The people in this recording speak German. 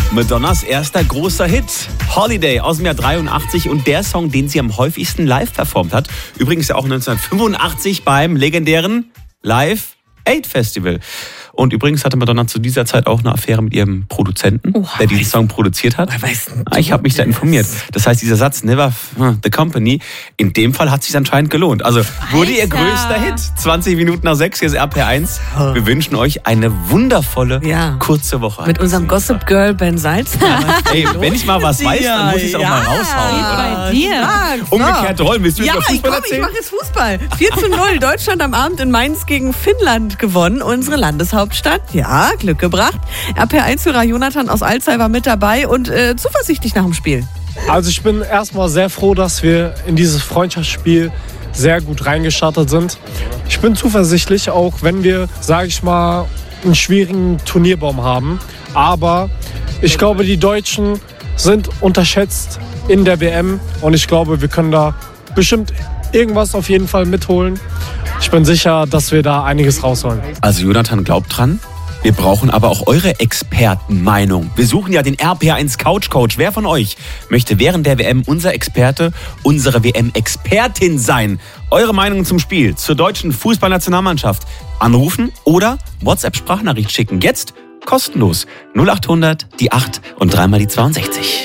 Madonnas erster großer Hit, Holiday aus dem Jahr 83 und der Song, den sie am häufigsten live performt hat. Übrigens ja auch 1985 beim legendären Live Aid Festival. Und übrigens hatte Madonna zu dieser Zeit auch eine Affäre mit ihrem Produzenten, der diesen Song produziert hat. Ich habe mich da informiert. Das heißt, dieser Satz, never the company, in dem Fall hat es sich anscheinend gelohnt. Also wurde ihr größter Hit. 20 Minuten nach 6, hier ist RPR1. Wir wünschen euch eine wundervolle, kurze Woche. Mit unserem Gossip Girl Ben Salzner. Ey, wenn ich mal was weiß, dann muss ich es auch mal raushauen, oder? Bei dir. Umgekehrte Rollen, willst du über Fußball erzählen? Ich mache jetzt Fußball. 4:0, Deutschland am Abend in Mainz gegen Finnland gewonnen. Unsere Landeshauptstadt. Ja, Glück gebracht. RPR1-Hörer Jonathan aus Alzey war mit dabei und zuversichtlich nach dem Spiel. Also ich bin erstmal sehr froh, dass wir in dieses Freundschaftsspiel sehr gut reingestartet sind. Ich bin zuversichtlich, auch wenn wir, sage ich mal, einen schwierigen Turnierbaum haben. Aber ich glaube, die Deutschen sind unterschätzt in der WM und ich glaube, wir können da bestimmt irgendwas auf jeden Fall mitholen. Ich bin sicher, dass wir da einiges rausholen. Also Jonathan glaubt dran. Wir brauchen aber auch eure Expertenmeinung. Wir suchen ja den RPR1 Couch Coach. Wer von euch möchte während der WM unser Experte, unsere WM-Expertin sein? Eure Meinung zum Spiel, zur deutschen Fußballnationalmannschaft anrufen oder WhatsApp-Sprachnachricht schicken. Jetzt kostenlos 0800 die 8 und 3 mal die 62.